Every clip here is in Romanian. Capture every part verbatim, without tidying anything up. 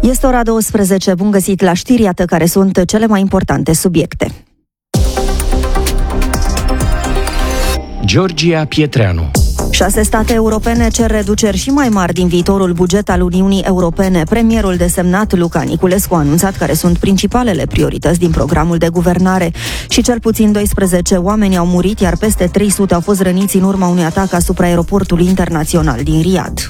Este ora douăsprezece, bun găsit la știri, iată care sunt cele mai importante subiecte. Georgia Pietreanu. Șase state europene cer reduceri și mai mari din viitorul buget al Uniunii Europene. Premierul desemnat Luca Niculescu a anunțat care sunt principalele priorități din programul de guvernare. Și cel puțin doisprezece oameni au murit, iar peste trei sute au fost răniți în urma unui atac asupra aeroportului internațional din Riyadh.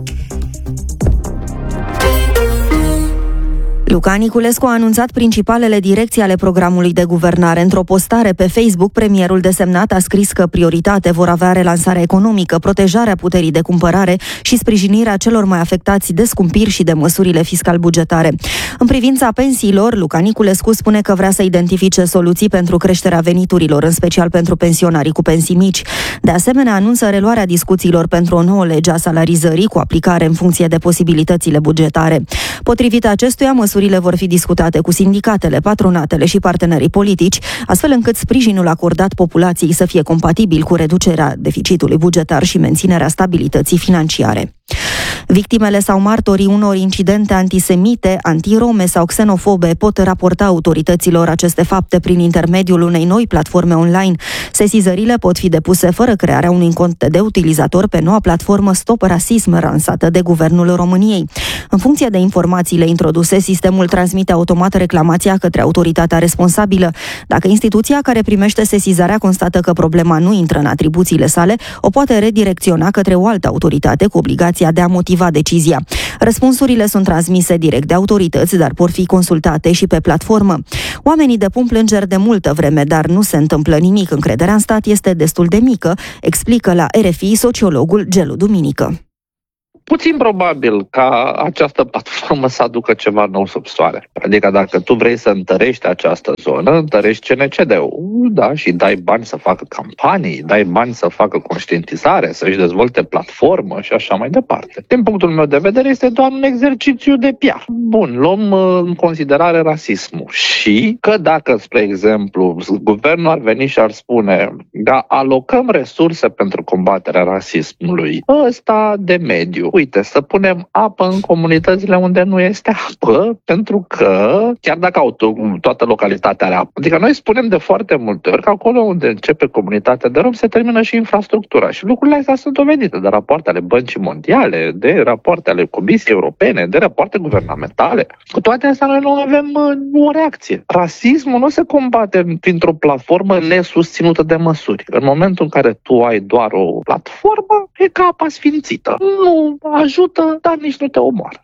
Luca Niculescu a anunțat principalele direcții ale programului de guvernare. Într-o postare pe Facebook, premierul desemnat a scris că prioritate vor avea relansarea economică, protejarea puterii de cumpărare și sprijinirea celor mai afectați de scumpiri și de măsurile fiscal-bugetare. În privința pensiilor, Luca Niculescu spune că vrea să identifice soluții pentru creșterea veniturilor, în special pentru pensionarii cu pensii mici. De asemenea, anunță reluarea discuțiilor pentru o nouă lege a salarizării cu aplicare în funcție de posibilitățile bugetare. Potrivit acestuia, măsurile vor fi discutate cu sindicatele, patronatele și partenerii politici, astfel încât sprijinul acordat populației să fie compatibil cu reducerea deficitului bugetar și menținerea stabilității financiare. Victimele sau martorii unor incidente antisemite, antirome sau xenofobe pot raporta autorităților aceste fapte prin intermediul unei noi platforme online. Sesizările pot fi depuse fără crearea unui cont de utilizator pe noua platformă Stop Rasism, lansată de Guvernul României. În funcție de informațiile introduse, sistemul transmite automat reclamația către autoritatea responsabilă. Dacă instituția care primește sesizarea constată că problema nu intră în atribuțiile sale, o poate redirecționa către o altă autoritate cu obligația de a motiva decizia. Răspunsurile sunt transmise direct de autorități, dar pot fi consultate și pe platformă. Oamenii depun plângeri de multă vreme, dar nu se întâmplă nimic. Încrederea în stat este destul de mică, explică la R F I sociologul Gelu Duminică. Puțin probabil ca această platformă să aducă ceva nou sub soare. Adică dacă tu vrei să întărești această zonă, întărești C N C D-ul, da, și dai bani să facă campanii, dai bani să facă conștientizare, să-și dezvolte platformă și așa mai departe. Din punctul meu de vedere, este doar un exercițiu de P R. Bun, luăm în considerare rasismul și că dacă, spre exemplu, guvernul ar veni și ar spune da, alocăm resurse pentru combaterea rasismului, ăsta de mediu, uite, să punem apă în comunitățile unde nu este apă, pentru că, chiar dacă au toată localitatea are apă, adică noi spunem de foarte multe ori că acolo unde începe comunitatea de rom se termină și infrastructura. Și lucrurile astea sunt dovedite de rapoarte ale Băncii Mondiale, de rapoarte ale Comisiei Europene, de rapoarte guvernamentale. Cu toate astea noi nu avem uh, o reacție. Rasismul nu se combate printr-o platformă nesusținută de măsuri. În momentul în care tu ai doar o platformă, e ca apa sfințită. Nu ajută, dar nici nu te omoară.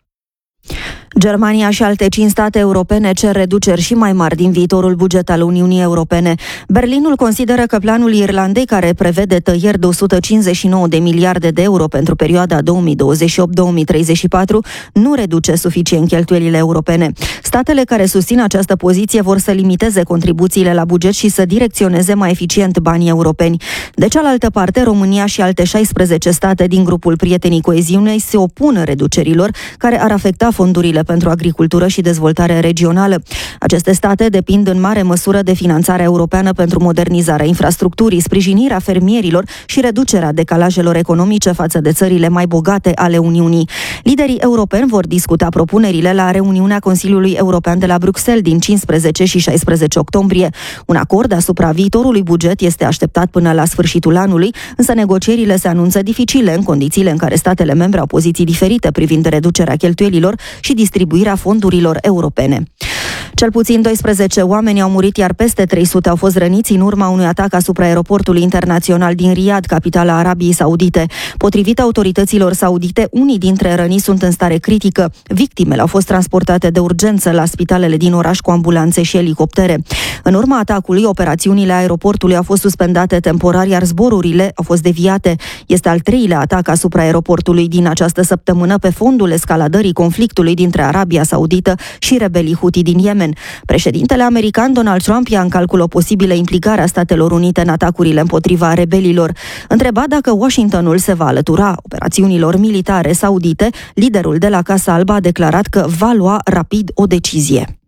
Germania și alte cinci state europene cer reduceri și mai mari din viitorul buget al Uniunii Europene. Berlinul consideră că planul Irlandei, care prevede tăieri de o sută cincizeci și nouă de miliarde de euro pentru perioada două mii douăzeci și opt două mii treizeci și patru, nu reduce suficient cheltuielile europene. Statele care susțin această poziție vor să limiteze contribuțiile la buget și să direcționeze mai eficient banii europeni. De cealaltă parte, România și alte șaisprezece state din grupul Prietenii Coeziunei se opun reducerilor care ar afecta fondurile pentru agricultură și dezvoltare regională. Aceste state depind în mare măsură de finanțarea europeană pentru modernizarea infrastructurii, sprijinirea fermierilor și reducerea decalajelor economice față de țările mai bogate ale Uniunii. Liderii europeni vor discuta propunerile la reuniunea Consiliului European de la Bruxelles din cincisprezece și șaisprezece octombrie. Un acord asupra viitorului buget este așteptat până la sfârșitul anului, însă negocierile se anunță dificile în condițiile în care statele membre au poziții diferite privind reducerea cheltuielilor și distribuirea fondurilor europene. Cel puțin doisprezece oameni au murit, iar peste trei sute au fost răniți în urma unui atac asupra aeroportului internațional din Riyadh, capitala Arabiei Saudite. Potrivit autorităților saudite, unii dintre răniți sunt în stare critică. Victimele au fost transportate de urgență la spitalele din oraș cu ambulanțe și elicoptere. În urma atacului, operațiunile aeroportului au fost suspendate temporar, iar zborurile au fost deviate. Este al treilea atac asupra aeroportului din această săptămână pe fondul escaladării conflictului dintre Arabia Saudită și rebelii Houthi din Yemen. Președintele american Donald Trump ia în calcul o posibilă implicare a Statelor Unite în atacurile împotriva rebelilor. Întrebat dacă Washingtonul se va alătura operațiunilor militare saudite, liderul de la Casa Albă a declarat că va lua rapid o decizie.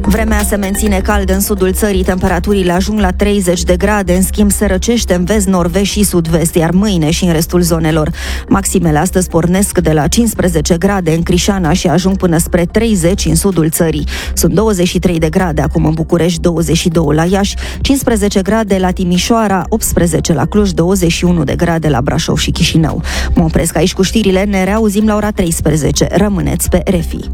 Vremea se menține caldă în sudul țării, temperaturile ajung la treizeci de grade, în schimb se răcește în vest, nord-vest și sud-vest, iar mâine și în restul zonelor. Maximele astăzi pornesc de la cincisprezece grade în Crișana și ajung până spre treizeci în sudul țării. Sunt douăzeci și trei de grade acum în București, douăzeci și doi la Iași, cincisprezece grade la Timișoara, optsprezece la Cluj, douăzeci și unu de grade la Brașov și Chișinău. Mă opresc aici cu știrile, ne reauzim la ora treisprezece. Rămâneți pe R F I.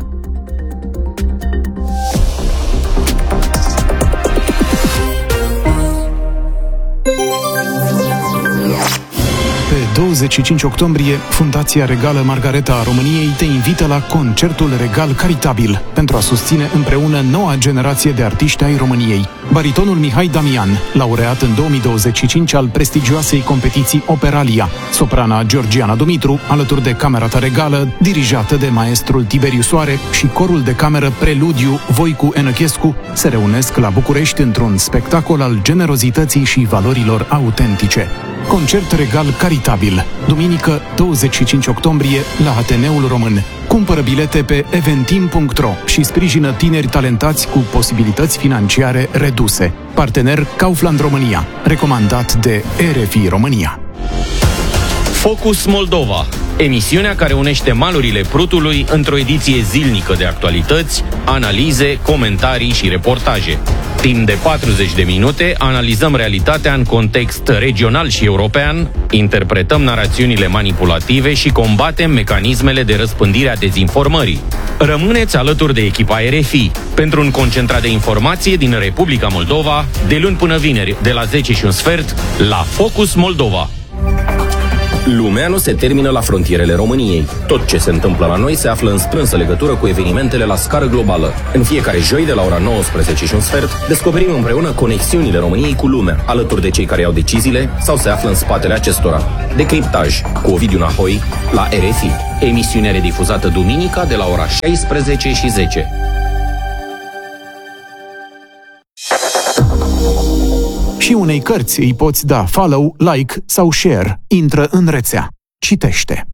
Pe douăzeci și cinci octombrie, Fundația Regală Margareta a României te invită la Concertul Regal Caritabil pentru a susține împreună noua generație de artiști ai României. Baritonul Mihai Damian, laureat în două mii douăzeci și cinci al prestigioasei competiții Operalia, soprana Georgiana Dumitru, alături de Camerata Regală, dirijată de maestrul Tiberiu Soare, și corul de cameră Preludiu Voicu Enăchescu se reunesc la București într-un spectacol al generozității și valorilor autentice. Concert Regal Caritabil, duminică douăzeci și cinci octombrie la Ateneul Român. Cumpără bilete pe eventim punct ro și sprijină tineri talentați cu posibilități financiare reduse. Partener Kaufland România, recomandat de R F I România. Focus Moldova, emisiunea care unește malurile Prutului într-o ediție zilnică de actualități, analize, comentarii și reportaje. Timp de patruzeci de minute analizăm realitatea în context regional și european, interpretăm narațiunile manipulative și combatem mecanismele de răspândire a dezinformării. Rămâneți alături de echipa R F I pentru un concentrat de informație din Republica Moldova, de luni până vineri, de la zece și un sfert, la Focus Moldova. Lumea nu se termină la frontierele României. Tot ce se întâmplă la noi se află în strânsă legătură cu evenimentele la scară globală. În fiecare joi, de la ora nouăsprezece și un sfert, descoperim împreună conexiunile României cu lumea, alături de cei care iau deciziile sau se află în spatele acestora. Decriptaj cu Ovidiu Nahoi la R F I. Emisiune redifuzată duminica de la ora șaisprezece și zece. Și unei cărți îi poți da follow, like sau share. Intră în rețea. Citește.